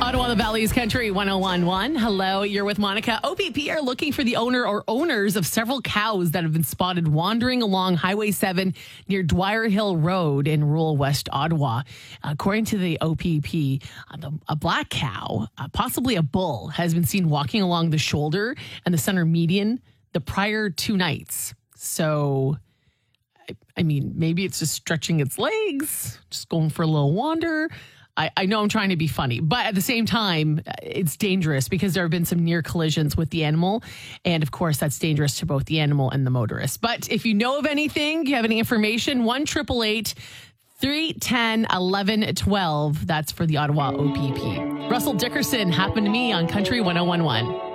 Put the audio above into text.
Ottawa, the Valley's Country 1011. Hello, you're with Monica. OPP are looking for the owner or owners of several cows that have been spotted wandering along Highway 7 near Dwyer Hill Road in rural West Ottawa. According to the OPP, a black cow, possibly a bull, has been seen walking along the shoulder and the center median the prior 2 nights. So, I mean, maybe it's just stretching its legs, just going for a little wander. I know I'm trying to be funny, but at the same time, it's dangerous because there have been some near collisions with the animal. And of course, that's dangerous to both the animal and the motorist. But if you know of anything, you have any information, 1-888-310-1112. That's for the Ottawa OPP. Russell Dickerson happened to me on Country 1011.